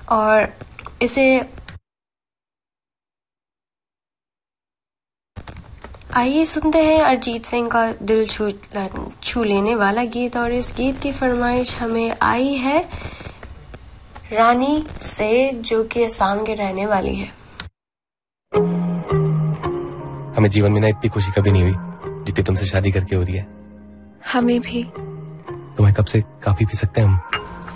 और इसे आइए सुनते हैं अरिजीत सिंह का दिल छू लेने वाला गीत। और इस गीत की फरमाइश हमें आई है रानी से, जो कि असम के रहने वाली है। हमें जीवन में ना इतनी खुशी कभी नहीं हुई जितनी तुमसे शादी करके हो रही है। हमें भी। तुम्हें कब से काफी पी सकते हैं हम।